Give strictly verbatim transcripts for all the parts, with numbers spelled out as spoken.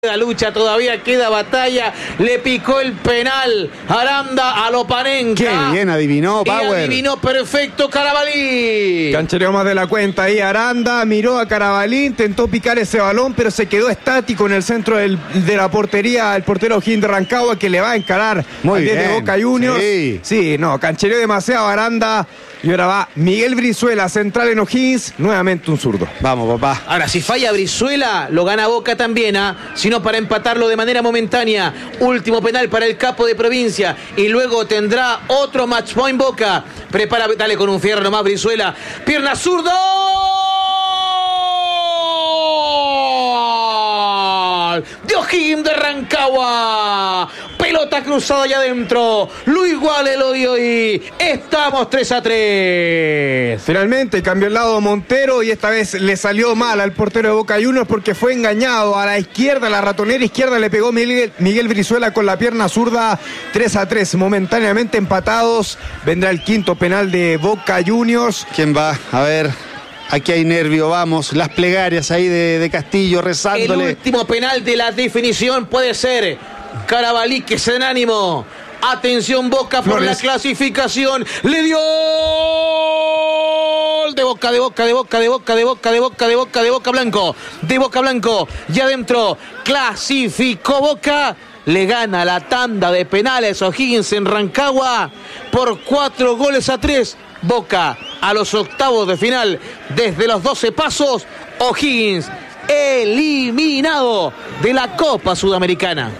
La lucha, todavía queda batalla. Le picó el penal Aranda a Lopanenka. Qué bien adivinó, Power. Y adivinó perfecto Carabalí. Canchereó más de la cuenta ahí Aranda, miró a Carabalí, intentó picar ese balón, pero se quedó estático en el centro del, de la portería, el portero O'Higgins de Rancagua, que le va a encarar Muy al diez bien. de Boca Juniors. Sí. sí, no, canchereó demasiado Aranda. Y ahora va Miguel Brizuela, central en O'Higgins, nuevamente un zurdo. Vamos, papá. Ahora, si falla Brizuela, lo gana Boca también, ¿ah? ¿eh? Sino para empatarlo de manera momentánea. Último penal para el capo de provincia. Y luego tendrá otro match point Boca. Prepara, dale con un fierro nomás Brizuela. Pierna zurdo. De O'Higgins de Rancagua. Pelota cruzada allá adentro. Lo iguala el hoy hoy. Estamos tres a tres. Finalmente cambió el lado Montero y esta vez le salió mal al portero de Boca Juniors porque fue engañado a la izquierda, la ratonera izquierda le pegó Miguel, Miguel Brizuela con la pierna zurda. Tres a tres, momentáneamente empatados. Vendrá el quinto penal de Boca Juniors. ¿Quién va? A ver. Aquí hay nervio, vamos. Las plegarias ahí de, de Castillo rezándole. El último penal de la definición puede ser Carabalí, que es en ánimo. Atención Boca por Flores. La clasificación. Le dio de Boca, de Boca, de Boca, de Boca, de Boca, de Boca, de Boca, de Boca Blanco. De Boca Blanco. Y adentro clasificó Boca. Le gana la tanda de penales O'Higgins en Rancagua por cuatro goles a tres. Boca a los octavos de final desde los doce pasos. O'Higgins eliminado de la Copa Sudamericana.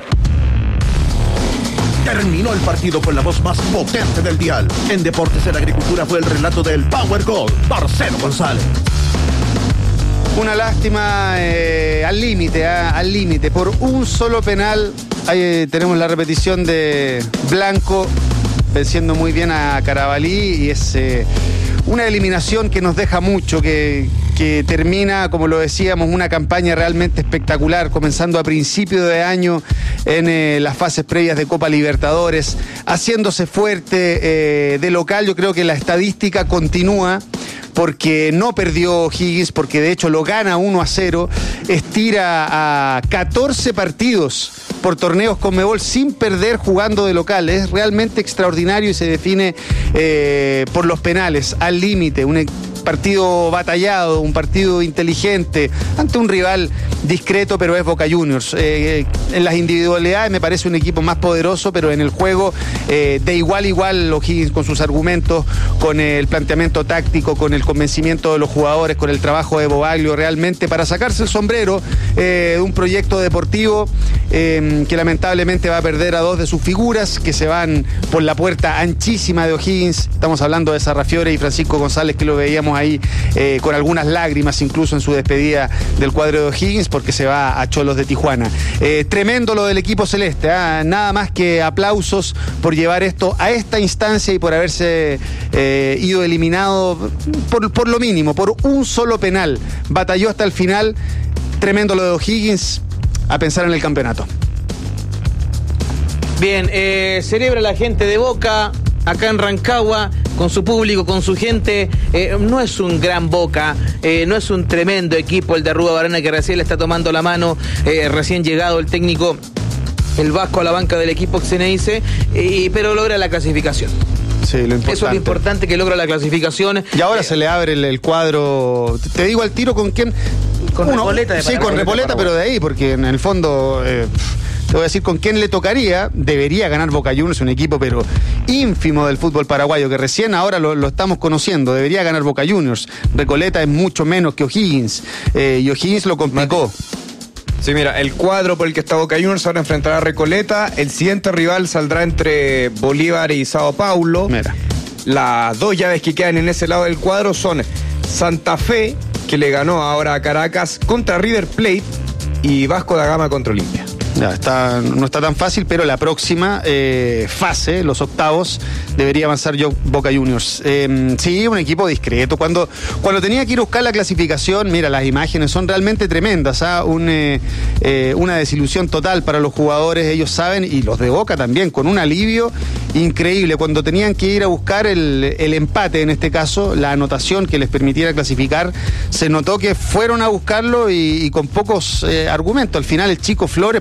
Terminó el partido con la voz más potente del dial. En Deportes en Agricultura fue el relato del Power Goal, Marcelo González. Una lástima eh, al límite, eh, al límite. Por un solo penal, ahí eh, tenemos la repetición de Blanco venciendo muy bien a Carabalí y es eh, una eliminación que nos deja mucho, que, que termina, como lo decíamos, una campaña realmente espectacular, comenzando a principio de año en eh, las fases previas de Copa Libertadores, haciéndose fuerte eh, de local. Yo creo que la estadística continúa, porque no perdió O'Higgins, porque de hecho lo gana uno a cero, estira a catorce partidos por torneos Conmebol sin perder jugando de local. Es realmente extraordinario y se define eh, por los penales, al límite, un partido batallado, un partido inteligente, ante un rival discreto, pero es Boca Juniors. Eh, en las individualidades me parece un equipo más poderoso, pero en el juego eh, de igual a igual O'Higgins con sus argumentos, con el planteamiento táctico, con el convencimiento de los jugadores, con el trabajo de Bobaglio, realmente para sacarse el sombrero eh, de un proyecto deportivo eh, que lamentablemente va a perder a dos de sus figuras que se van por la puerta anchísima de O'Higgins. Estamos hablando de Sarrafiore y Francisco González, que lo veíamos ahí eh, con algunas lágrimas incluso en su despedida del cuadro de O'Higgins, porque se va a Cholos de Tijuana. Eh, tremendo lo del equipo celeste, ¿eh? Nada más que aplausos por llevar esto a esta instancia y por haberse eh, ido eliminado por, por lo mínimo, por un solo penal. Batalló hasta el final. Tremendo lo de O'Higgins. A pensar en el campeonato. Bien, eh, celebra la gente de Boca acá en Rancagua, con su público, con su gente. Eh, no es un gran Boca, eh, no es un tremendo equipo el de Rúa Barana, que recién le está tomando la mano, eh, recién llegado el técnico, el Vasco, a la banca del equipo Xeneize, eh, pero logra la clasificación. Sí, lo importante. Eso es lo importante, que logra la clasificación. Y ahora eh, se le abre el, el cuadro. Te digo al tiro con quién. Con Uno, Repoleta de Sí, Paraguay. con Repoleta, pero de ahí, porque en el fondo. Eh, Te voy a decir con quién le tocaría. Debería ganar Boca Juniors, un equipo pero ínfimo del fútbol paraguayo, que recién ahora lo, lo estamos conociendo. Debería ganar Boca Juniors. Recoleta es mucho menos que O'Higgins, eh, y O'Higgins lo complicó. Sí, mira, el cuadro por el que está Boca Juniors ahora enfrentará a Recoleta. El siguiente rival saldrá entre Bolívar y Sao Paulo. Mira. Las dos llaves que quedan en ese lado del cuadro son Santa Fe, que le ganó ahora a Caracas, contra River Plate, y Vasco da Gama contra Olimpia. Ya, está, no está tan fácil, pero la próxima eh, fase, los octavos, debería avanzar yo Boca Juniors. Eh, sí, un equipo discreto. Cuando, cuando tenía que ir a buscar la clasificación, mira, las imágenes son realmente tremendas. ¿ah? Un, eh, eh, una desilusión total para los jugadores, ellos saben, y los de Boca también, con un alivio increíble. Cuando tenían que ir a buscar el, el empate, en este caso, la anotación que les permitiera clasificar, se notó que fueron a buscarlo y, y con pocos eh, argumentos. Al final el chico Flores